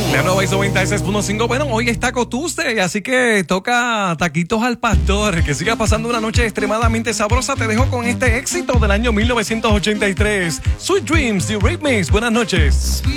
La nueva es 96.5. Bueno, hoy es Taco Tuesday, así que toca taquitos al pastor. Que siga pasando una noche extremadamente sabrosa. Te dejo con este éxito del año 1983. Sweet Dreams, The Eurythmics. Buenas noches.